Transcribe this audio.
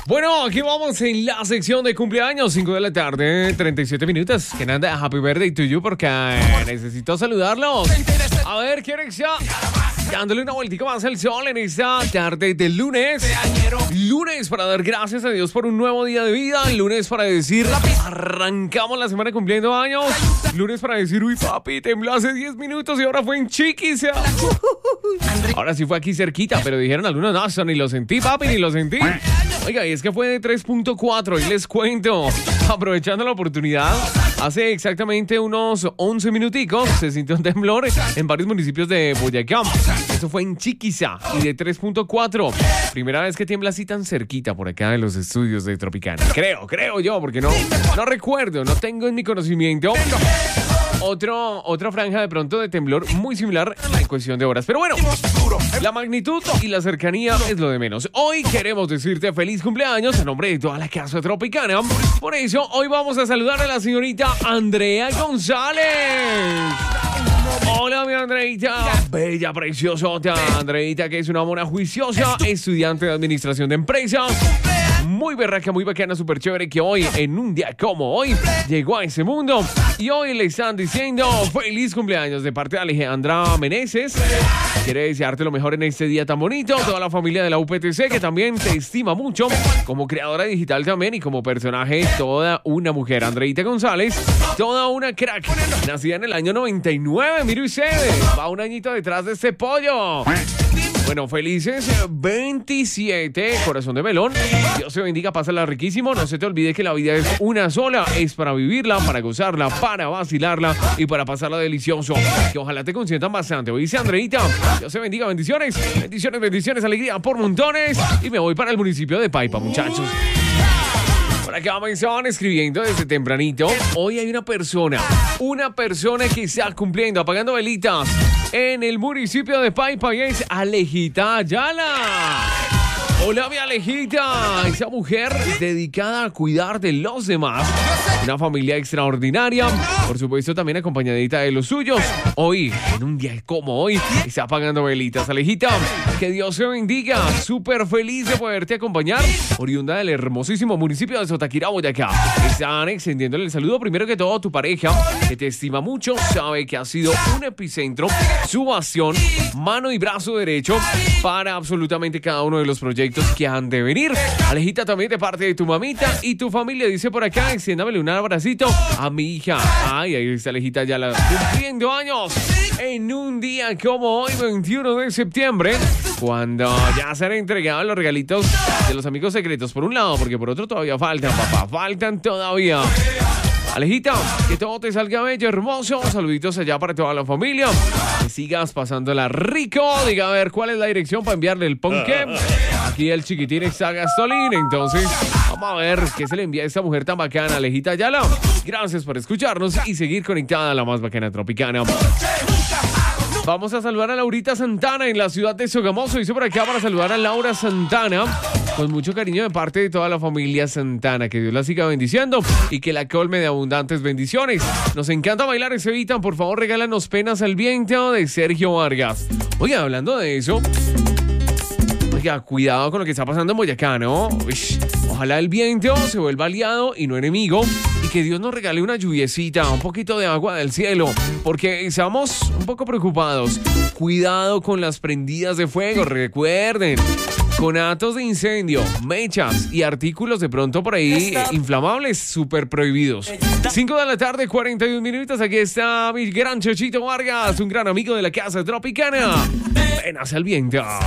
Bueno, aquí vamos en la sección de cumpleaños, 5 de la tarde, 37 minutos. Que nada, happy birthday to you porque necesito saludarlos. A ver, ¿quién es ya? Dándole una vueltica más al sol en esta tarde de lunes. Lunes para dar gracias a Dios por un nuevo día de vida. Lunes para decir, arrancamos la semana cumpliendo años. Lunes para decir, uy papi, tembló hace 10 minutos y ahora fue en Chiquisa. Ahora sí fue aquí cerquita, pero dijeron algunos, no, eso ni lo sentí papi, ni lo sentí. Oiga, y es que fue de 3.4 y les cuento, aprovechando la oportunidad, hace exactamente unos 11 minuticos se sintió un temblor en varios municipios de Boyacá. Eso fue en Chiquisa y de 3.4. Primera vez que tiembla así tan cerquita por acá en los estudios de Tropicana. Creo yo, porque no recuerdo, no tengo en mi conocimiento otra franja de pronto de temblor muy similar en cuestión de horas. Pero bueno, la magnitud y la cercanía es lo de menos. Hoy queremos decirte feliz cumpleaños en nombre de toda la casa tropicana. Por eso, hoy vamos a saludar a la señorita Andrea González. Hola, mi Andreita, bella, preciosota. Andreita, que es una mona juiciosa, estudiante de administración de empresas. Muy berraca, muy bacana, súper chévere, que hoy, en un día como hoy, llegó a ese mundo. Y hoy le están diciendo feliz cumpleaños de parte de Alejandra Meneses. Quiere desearte lo mejor en este día tan bonito. Toda la familia de la UPTC, que también te estima mucho. Como creadora digital también y como personaje, toda una mujer. Andreita González, toda una crack. Nacida en el año 99, mire usted. Va un añito detrás de este pollo. Bueno, felices 27, corazón de melón. Dios te bendiga, pásala riquísimo. No se te olvide que la vida es una sola. Es para vivirla, para gozarla, para vacilarla y para pasarla delicioso. Que ojalá te consientan bastante. Hoy dice Andreita, Dios te bendiga, bendiciones. Bendiciones, alegría por montones. Y me voy para el municipio de Paipa, muchachos. Por acá me estaban escribiendo desde tempranito. Hoy hay una persona que está cumpliendo, apagando velitas en el municipio de Paipa y es Alejita Ayala. Hola, mi Alejita, esa mujer dedicada a cuidar de los demás. Una familia extraordinaria, por supuesto también acompañadita de los suyos. Hoy, en un día como hoy, está apagando velitas. Alejita, que Dios te bendiga. Súper feliz de poderte acompañar. Oriunda del hermosísimo municipio de Sotaquira, Boyacá. Están extendiéndole el saludo primero que todo a tu pareja, que te estima mucho, sabe que ha sido un epicentro, su bastión, mano y brazo derecho para absolutamente cada uno de los proyectos que han de venir. Alejita, también de parte de tu mamita y tu familia, dice por acá, extiéndamele un abracito a mi hija. Ay, ahí está Alejita ya cumpliendo años en un día como hoy, 21 de septiembre, cuando ya se han entregado los regalitos de los amigos secretos por un lado, porque por otro todavía faltan, papá, faltan todavía. Alejita, que todo te salga bello, hermoso. Saluditos allá para toda la familia. Que sigas pasándola rico. Diga a ver cuál es la dirección para enviarle el ponqué. Aquí el chiquitín está gasolina. Entonces, vamos a ver qué se le envía a esta mujer tan bacana, Alejita Ayala. Gracias por escucharnos y seguir conectada a la más bacana tropicana. Vamos a saludar a Laurita Santana en la ciudad de Sogamoso. Dice por acá para saludar a Laura Santana. Con mucho cariño de parte de toda la familia Santana. Que Dios la siga bendiciendo y que la colme de abundantes bendiciones. Nos encanta bailar ese Vitan. Por favor, regálanos Penas al Viento de Sergio Vargas. Oiga, hablando de eso, oiga, cuidado con lo que está pasando en Boyacá, ¿no? Ojalá el viento se vuelva aliado y no enemigo. Y que Dios nos regale una lluviecita, un poquito de agua del cielo. Porque estamos un poco preocupados. Cuidado con las prendidas de fuego, recuerden. Conatos de incendio, mechas y artículos de pronto por ahí inflamables súper prohibidos. 5 de la tarde, 41 minutos. Aquí está mi gran Chochito Vargas, un gran amigo de la casa tropicana. Penas al Viento.